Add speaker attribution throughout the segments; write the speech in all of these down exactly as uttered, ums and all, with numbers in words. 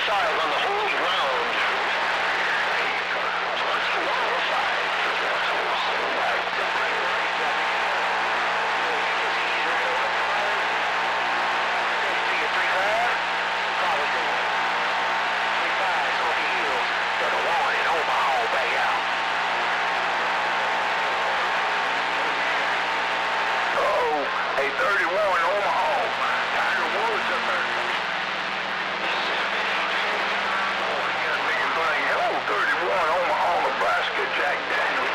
Speaker 1: exiled on the holy ground.
Speaker 2: thirty-one Omaha. Tiger Woods up there. Oh, he got a big thing. Hello, thirty-one Omaha, Nebraska, Jack Daniels.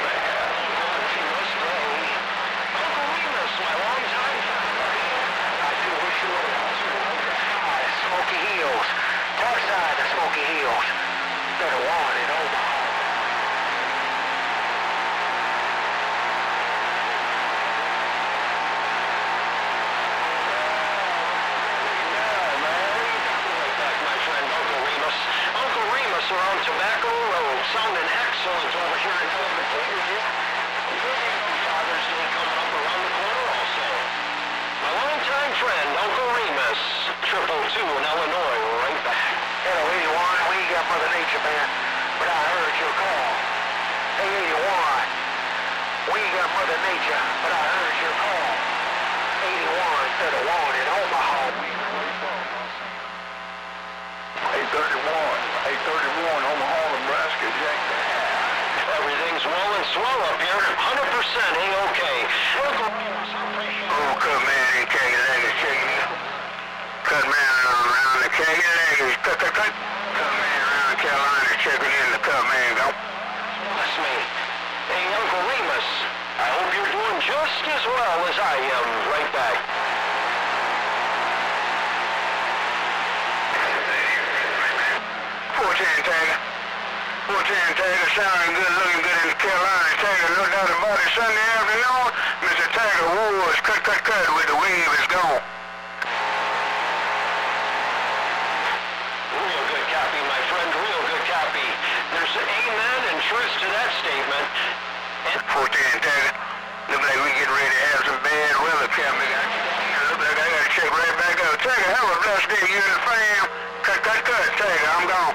Speaker 1: Uncle Remus, my longtime friend. I do wish you were outside Smoky Hills. Dark side of Smoky Hills. thirty-one in Omaha. On Tobacco Road, sounding excellent over here in Philadelphia. Father's Day coming up around the corner also. My longtime friend, Uncle Remus, triple two in Illinois, right back.
Speaker 2: Hello, eighty-one, we got Mother Nature, man, but I heard your call. Hey, eighty-one, we got Mother Nature, but I heard your call. eighty-one, thirty-one in Omaha. eight thirty-one, eight thirty-one, Omaha, Nebraska, Jack.
Speaker 1: Everything's well and swell up here, one hundred percent A-OK.
Speaker 2: Oh, cut man in keggy leggers, checking you. Cut man around the keggy leggers, cut, cut, cut. Cut man around Carolina, checking in the cut man, go.
Speaker 1: Bless me. Hey, Uncle Remus, I hope you're doing just as well as I am. Right back.
Speaker 2: fourteen, Tiger. fourteen, Tiger, sounding good, looking good in the Carolina. Tiger, no doubt about it. Sunday afternoon, Mister Tiger Woods, cut, cut, cut, with the wave is gone.
Speaker 1: Real good copy, my friend, real good copy. There's amen and truth to that statement. And
Speaker 2: fourteen, Tiger. Look like we getting ready to have some bad weather coming. Look like I gotta check right back up. Tiger, have a blessed day, you and the fam. Cut, cut, cut, Tiger, I'm gone.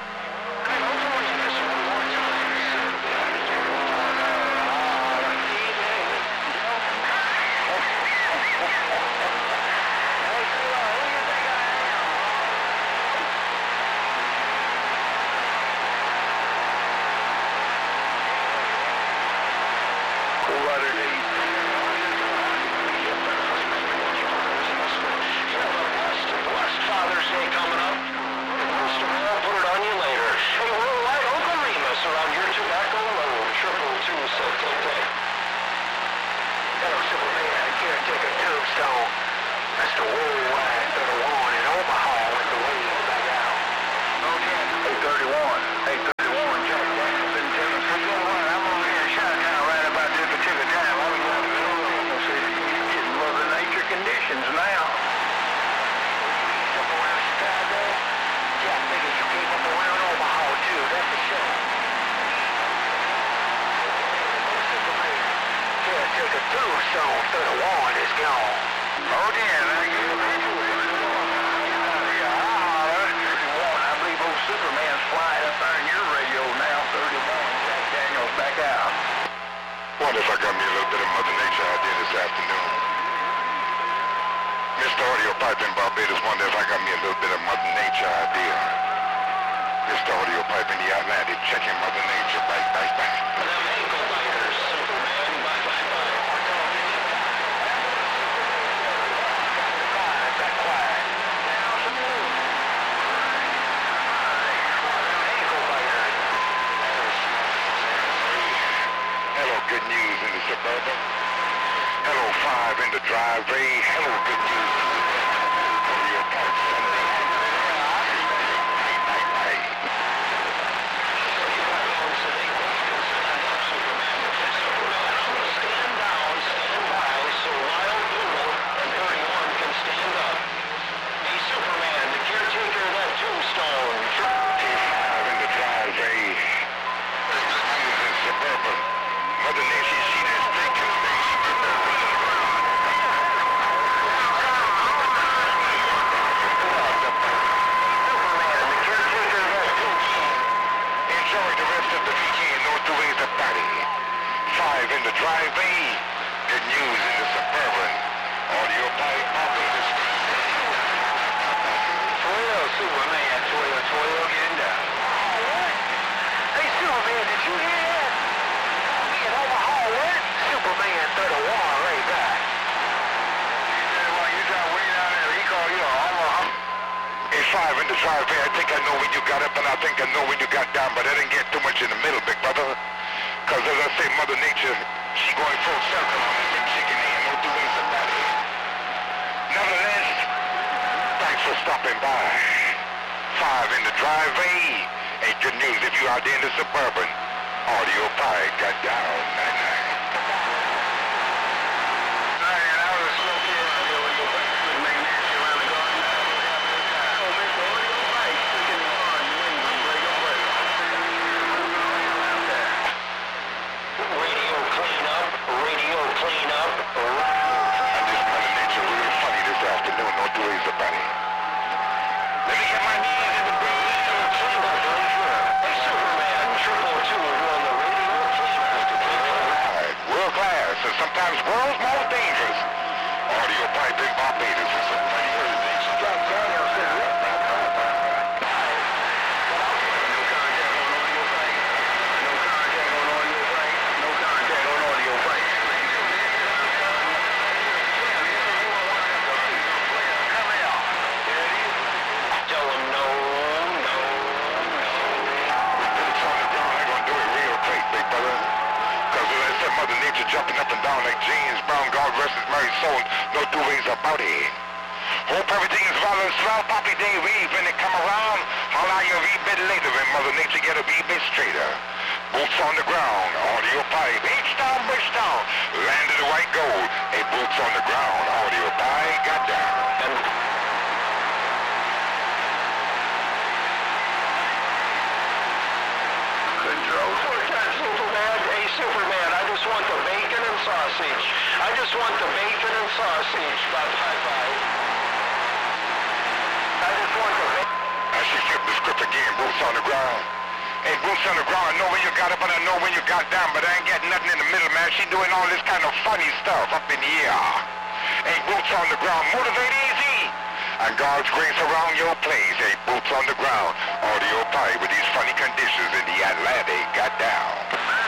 Speaker 1: Father's Day coming up. Most of all, put it on you later. Hey, worldwide Uncle Remus around your Tobacco Road. Triple two, so take that.
Speaker 2: Hello, Superman, I can't take a tombstone. Mister Worldwide thirty-one in Omaha with the wave back out. Okay. eight thirty-one, eight thirty-one, Jack Daniels in Tennessee. You know what, I'm over here in Chi-Town right about this particular time. All you got to know is you're getting Mother Nature conditions now. Take a tombstone, thirty-one is gone. Oh, damn, I get it. thirty-one, I believe old Superman's flying up there in your radio now. thirty-one, Jack Daniels back out.
Speaker 3: Wonder if I got me a little bit of Mother Nature idea this afternoon. Mister Audio Pipe in Barbados, wonder if I got me a little bit of Mother Nature idea. Mister Audio Pipe in the Atlantic, checking Mother Nature, bye, bye, bye. Good news in the Suburban. Hello, five in the driveway. Hello, good news in the Audio Pipe Sunday. Hey, hey, hey.
Speaker 1: Stand down, stand by, so Wild Doodle and thirty-one can stand up. Hey, Superman, the caretaker of that tombstone.
Speaker 3: five in the driveway. Good news in Suburban. Mother Nature, see that thing? Survey, I think I know when you got up and I think I know when you got down, but I didn't get too much in the middle, big brother. Because as I say, Mother Nature, she going full circle on that big chicken and no two ways about it. Nevertheless, thanks for stopping by. Five in the driveway. Ain't good news if you out there in the suburban. Audio Pie got down. Night night. Sometimes world's most dangerous. Audio Pipe in Barbados is a pretty good thing. Drop down or sit up. No contact on audio pipe. No contact on audio pipe. No contact on audio pipe. Come out. Tell him no, no, no. Boots on the ground, they're gonna do it real quick, big brother. Because as I said, Mother Nature jumping up and down like James Brown, God rest his merry soul, no two ways about it. Hope everything is well and swell, Poppy Day Reeve, when it come around, holler you a wee bit later when Mother Nature get a wee bit straighter. Boots on the ground, audio pipe, H-Town, Bushtown, land of the white gold, hey, boots on the ground, audio pipe, got down. Control for that, Superman, hey, Superman, I just want the bacon and sausage. I just want the bacon and sausage. Five, five, five. I just want the bacon. I should flip the script again. Boots on the ground. Hey, boots on the ground. I know when you got up and I know when you got down, but I ain't getting nothing in the middle, man. She doing all this kind of funny stuff up in the air. Hey, boots on the ground. Motivate easy. And God's grace around your place. Hey, boots on the ground. Audio Pie with these funny conditions in the Atlantic got down.